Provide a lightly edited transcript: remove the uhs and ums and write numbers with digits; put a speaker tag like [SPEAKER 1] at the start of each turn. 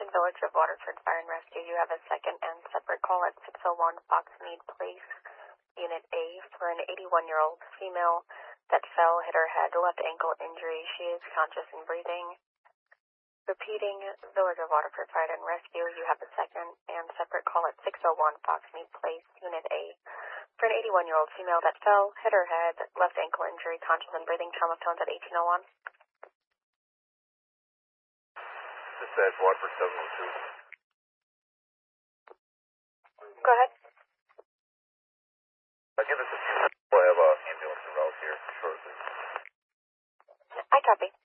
[SPEAKER 1] Village of Waterford Fire and Rescue. You have a second and separate call at 601 Foxmead Place, Unit A, for an 81-year-old female that fell, hit her head, left ankle injury. She is conscious and breathing. Repeating, Village of Waterford Fire and Rescue. You have a second and separate call at 601 Foxmead Place, Unit A, for an 81-year-old female that fell, hit her head, left ankle injury, conscious and breathing. Trauma tones at 1801.
[SPEAKER 2] Dispatch, Waterford 702.
[SPEAKER 1] Go ahead.
[SPEAKER 2] Give us a few minutes. We'll have an ambulance around here shortly.
[SPEAKER 1] I copy.